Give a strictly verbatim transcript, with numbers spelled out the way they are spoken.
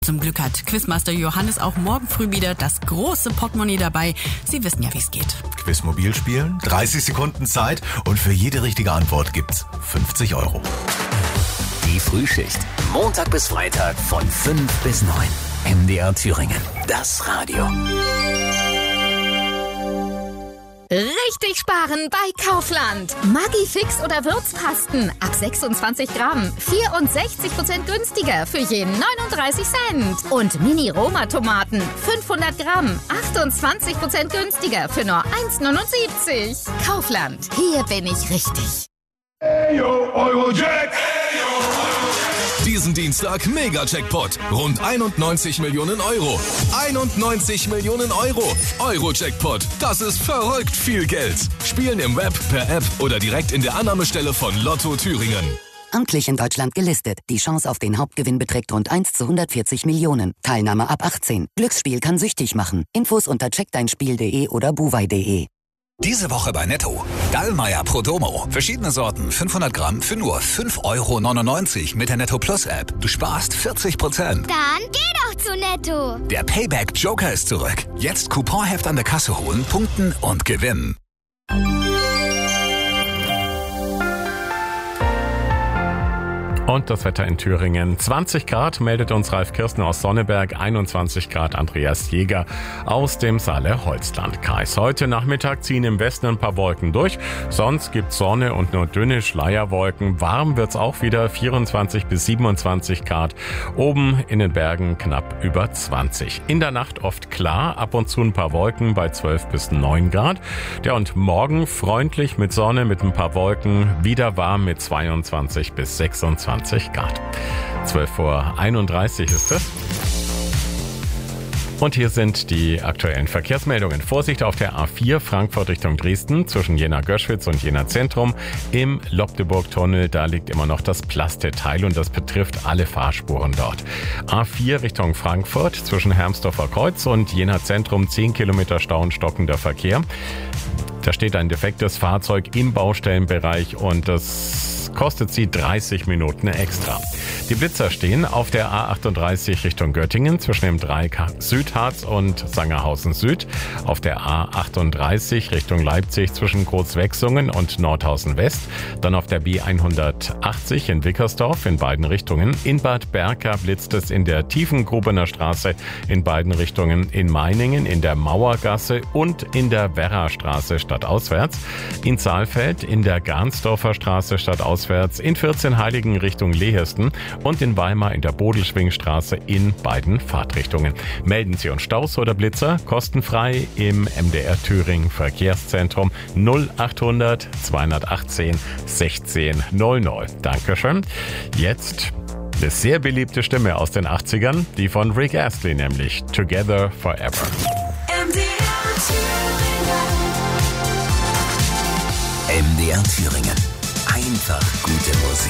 Zum Glück hat Quizmaster Johannes auch morgen früh wieder das große Portemonnaie dabei. Sie wissen ja, wie es geht. Quizmobil spielen, dreißig Sekunden Zeit und für jede richtige Antwort gibt's fünfzig Euro. Die Frühschicht. Montag bis Freitag von fünf bis neun. M D R Thüringen. Das Radio. Richtig sparen bei Kaufland. Maggi-Fix oder Würzpasten ab sechsundzwanzig Gramm. vierundsechzig Prozent günstiger für jeden neununddreißig Cent. Und Mini-Roma-Tomaten fünfhundert Gramm. achtundzwanzig Prozent günstiger für nur eins neunundsiebzig. Kaufland. Hier bin ich richtig. Eyo, Eurojack. Diesen Dienstag Mega-Jackpot. Rund einundneunzig Millionen Euro. einundneunzig Millionen Euro. Euro-Jackpot. Das ist verrückt viel Geld. Spielen im Web, per App oder direkt in der Annahmestelle von Lotto Thüringen. Amtlich in Deutschland gelistet. Die Chance auf den Hauptgewinn beträgt rund eins zu hundertvierzig Millionen. Teilnahme ab achtzehn. Glücksspiel kann süchtig machen. Infos unter check dein spiel punkt de oder buwei punkt de. Diese Woche bei Netto. Dallmayr Prodomo. Verschiedene Sorten, fünfhundert Gramm für nur fünf Euro neunundneunzig mit der Netto Plus App. Du sparst vierzig Prozent. Dann geh doch zu Netto. Der Payback Joker ist zurück. Jetzt Couponheft an der Kasse holen, punkten und gewinnen. Und das Wetter in Thüringen. zwanzig Grad meldet uns Ralf Kirsten aus Sonneberg, einundzwanzig Grad Andreas Jäger aus dem Saale-Holzland-Kreis. Heute Nachmittag ziehen im Westen ein paar Wolken durch, sonst gibt's Sonne und nur dünne Schleierwolken. Warm wird's auch wieder, vierundzwanzig bis siebenundzwanzig Grad. Oben in den Bergen knapp über zwanzig. In der Nacht oft klar, ab und zu ein paar Wolken bei zwölf bis neun Grad. Ja, und morgen freundlich mit Sonne, mit ein paar Wolken, wieder warm mit zweiundzwanzig bis sechsundzwanzig Grad. zwölf Uhr einunddreißig ist es. Und hier sind die aktuellen Verkehrsmeldungen. Vorsicht auf der A vier Frankfurt Richtung Dresden zwischen Jena-Göschwitz und Jena-Zentrum. Im Lobdeburg-Tunnel, da liegt immer noch das Plasteteil und das betrifft alle Fahrspuren dort. A vier Richtung Frankfurt zwischen Hermsdorfer Kreuz und Jena-Zentrum zehn Kilometer Stau und stockender Verkehr. Da steht ein defektes Fahrzeug im Baustellenbereich und das kostet sie dreißig Minuten extra. Die Blitzer stehen auf der A achtunddreißig Richtung Göttingen zwischen dem Dreieck Südharz und Sangerhausen Süd, auf der A achtunddreißig Richtung Leipzig zwischen Großwechsungen und Nordhausen West, dann auf der B hundertachtzig in Wickersdorf in beiden Richtungen. In Bad Berka blitzt es in der Tiefengrubener Straße in beiden Richtungen, in Meiningen in der Mauergasse und in der Werrastraße stadtauswärts, in Saalfeld in der Garnsdorfer Straße stadtauswärts, in vierzehnheiligen Richtung Lehesten und in Weimar in der Bodelschwingstraße in beiden Fahrtrichtungen. Melden Sie uns Staus oder Blitzer kostenfrei im M D R Thüringen Verkehrszentrum null achthundert zweihundertachtzehn sechzehn null null. Dankeschön. Jetzt eine sehr beliebte Stimme aus den achtzigern, die von Rick Astley, nämlich Together Forever. M D R Thüringen. M D R Thüringen. Einfach gute Musik.